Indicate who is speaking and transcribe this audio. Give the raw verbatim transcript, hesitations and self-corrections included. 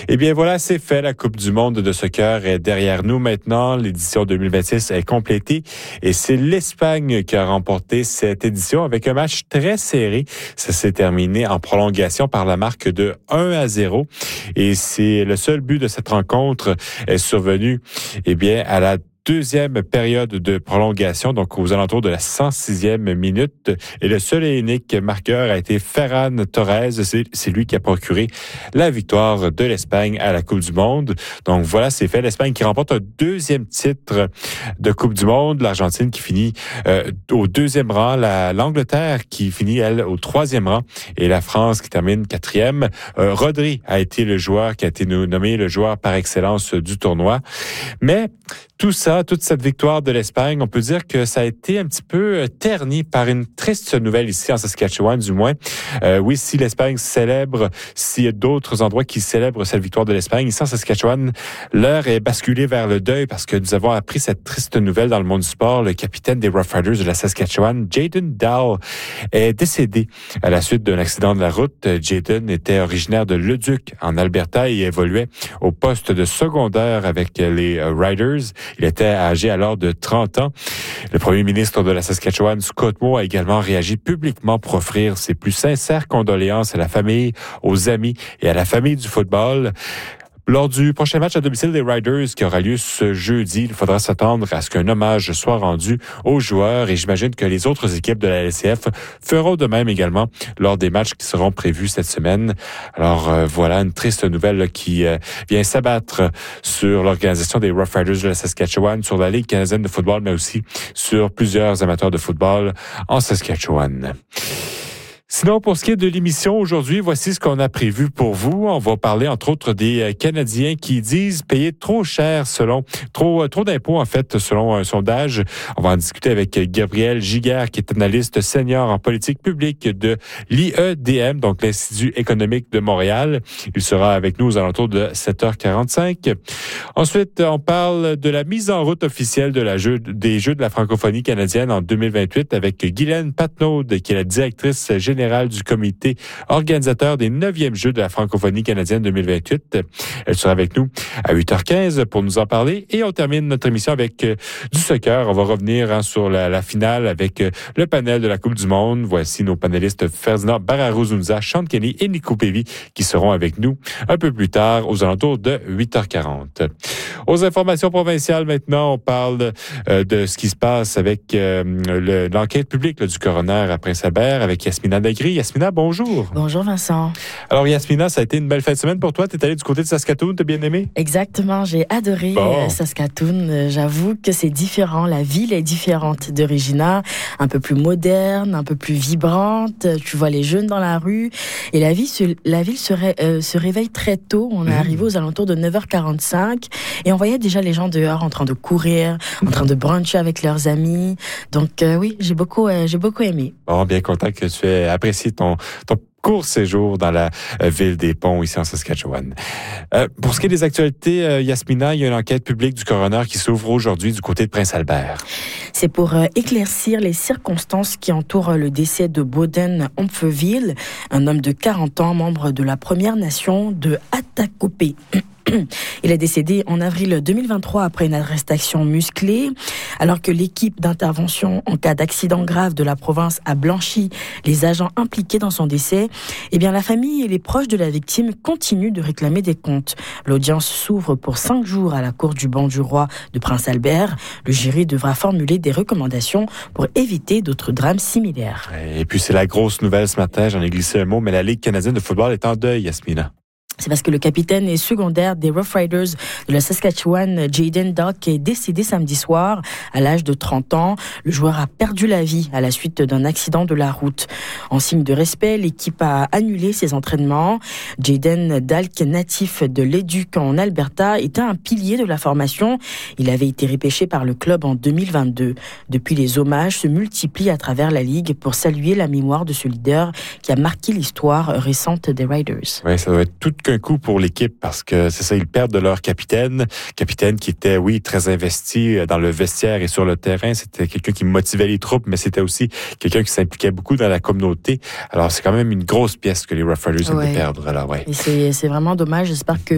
Speaker 1: Eh bien voilà, c'est fait. La Coupe du monde de soccer est derrière nous maintenant. L'édition deux mille vingt-six est complétée et c'est l'Espagne qui a remporté cette édition avec un match très serré. Ça s'est terminé en prolongation par la marque de un à zéro et c'est le seul but de cette rencontre est survenu eh bien à la deuxième période de prolongation, donc aux alentours de la cent sixième minute. Et le seul et unique marqueur a été Ferran Torres. C'est, c'est lui qui a procuré la victoire de l'Espagne à la Coupe du monde. Donc voilà, c'est fait. L'Espagne qui remporte un deuxième titre de Coupe du monde. L'Argentine qui finit euh, au deuxième rang. La, l'Angleterre qui finit, elle, au troisième rang. Et la France qui termine quatrième. Euh, Rodri a été le joueur qui a été nommé le joueur par excellence du tournoi. Mais tout ça, toute cette victoire de l'Espagne, on peut dire que ça a été un petit peu terni par une triste nouvelle ici en Saskatchewan, du moins. Euh, oui, si l'Espagne célèbre, s'il y a d'autres endroits qui célèbrent cette victoire de l'Espagne, ici en Saskatchewan, l'heure est basculée vers le deuil parce que nous avons appris cette triste nouvelle dans le monde du sport. Le capitaine des Rough Riders de la Saskatchewan, Jayden Dow, est décédé à la suite d'un accident de la route. Jayden était originaire de Leduc, en Alberta, et évoluait au poste de secondaire avec les Riders. Il était âgé alors de trente ans. Le premier ministre de la Saskatchewan, Scott Moe, a également réagi publiquement pour offrir ses plus sincères condoléances à la famille, aux amis et à la famille du football. Lors du prochain match à domicile des Riders qui aura lieu ce jeudi, il faudra s'attendre à ce qu'un hommage soit rendu aux joueurs et j'imagine que les autres équipes de la L C F feront de même également lors des matchs qui seront prévus cette semaine. Alors euh, voilà une triste nouvelle là, qui euh, vient s'abattre sur l'organisation des Rough Riders de la Saskatchewan, sur la Ligue canadienne de football, mais aussi sur plusieurs amateurs de football en Saskatchewan. Sinon, pour ce qui est de l'émission aujourd'hui, voici ce qu'on a prévu pour vous. On va parler, entre autres, des Canadiens qui disent payer trop cher selon, trop, trop d'impôts, en fait, selon un sondage. On va en discuter avec Gabriel Giguère, qui est analyste senior en politique publique de l'I E D M, donc l'Institut économique de Montréal. Il sera avec nous aux alentours de sept heures quarante-cinq. Ensuite, on parle de la mise en route officielle de la jeu, des Jeux de la francophonie canadienne en deux mille vingt-huit avec Guylaine Patnaud, qui est la directrice générale du comité organisateur des neuvièmes Jeux de la francophonie canadienne deux mille vingt-huit. Elle sera avec nous à huit heures quinze pour nous en parler. Et on termine notre émission avec euh, du soccer. On va revenir hein, sur la, la finale avec euh, le panel de la Coupe du monde. Voici nos panélistes Ferdinand Bararuzunza, Sean Kenny et Nico Pévy qui seront avec nous un peu plus tard aux alentours de huit heures quarante. Aux informations provinciales maintenant, on parle euh, de ce qui se passe avec euh, le, l'enquête publique là, du coroner à Prince-Albert avec Yasmina Dagri. Yasmina, bonjour.
Speaker 2: Bonjour Vincent.
Speaker 1: Alors Yasmina, ça a été une belle fin de semaine pour toi. Tu es allée du côté de Saskatoon, t'as bien aimé?
Speaker 2: Exactement, j'ai adoré bon. Saskatoon. J'avoue que c'est différent. La ville est différente de Regina, un peu plus moderne, un peu plus vibrante. Tu vois les jeunes dans la rue. Et la, vie se, la ville se, ré, euh, se réveille très tôt. On est mmh. arrivé aux alentours de neuf heures quarante-cinq et on voyait déjà les gens dehors en train de courir, en train de bruncher avec leurs amis. Donc euh, oui, j'ai beaucoup, euh, j'ai beaucoup aimé.
Speaker 1: Bon, bien content que tu aies apprécié ton, ton court séjour dans la euh, ville des Ponts ici en Saskatchewan. Euh, pour ce qui est des actualités, euh, Yasmina, il y a une enquête publique du coroner qui s'ouvre aujourd'hui du côté de Prince-Albert.
Speaker 2: C'est pour euh, éclaircir les circonstances qui entourent le décès de Boden Ompheville, un homme de quarante ans, membre de la Première Nation de Atakopé. Il est décédé en avril deux mille vingt-trois après une arrestation musclée. Alors que l'équipe d'intervention en cas d'accident grave de la province a blanchi les agents impliqués dans son décès, eh bien la famille et les proches de la victime continuent de réclamer des comptes. L'audience s'ouvre pour cinq jours à la cour du banc du roi de Prince-Albert. Le jury devra formuler des recommandations pour éviter d'autres drames similaires.
Speaker 1: Et puis c'est la grosse nouvelle ce matin, j'en ai glissé un mot, mais la Ligue canadienne de football est en deuil, Yasmina.
Speaker 2: C'est parce que le capitaine et secondaire des Rough Riders de la Saskatchewan, Jayden Dow, est décédé samedi soir à l'âge de trente ans. Le joueur a perdu la vie à la suite d'un accident de la route. En signe de respect, l'équipe a annulé ses entraînements. Jayden Dow, natif de Leduc en Alberta, était un pilier de la formation. Il avait été repêché par le club en deux mille vingt-deux. Depuis, les hommages se multiplient à travers la Ligue pour saluer la mémoire de ce leader qui a marqué l'histoire récente des Riders.
Speaker 1: Oui, ça doit être tout qu'un coup pour l'équipe parce que c'est ça, ils perdent de leur capitaine. Capitaine qui était, oui, très investi dans le vestiaire et sur le terrain. C'était quelqu'un qui motivait les troupes, mais c'était aussi quelqu'un qui s'impliquait beaucoup dans la communauté. Alors, c'est quand même une grosse pièce que les Rough Riders ont ouais. de perdre. Là, ouais.
Speaker 2: Et c'est, c'est vraiment dommage. J'espère que